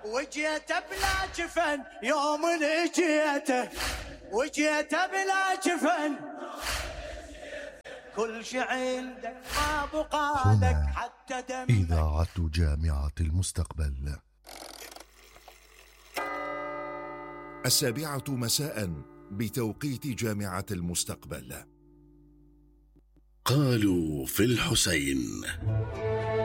وجيت بلا جفن يوم لجيته، وجيت بلا جفن، كل شي عندك ما بقالك حتى دمك. إذاعة جامعة المستقبل. 7:00 مساء بتوقيت جامعة المستقبل. قالوا في الحسين.